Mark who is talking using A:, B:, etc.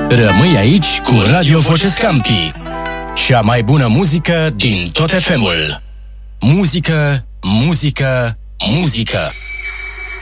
A: Rămâi aici cu Radio Voce Scampi. Cea mai bună muzică din tot FM-ul. Muzică, muzică, muzică.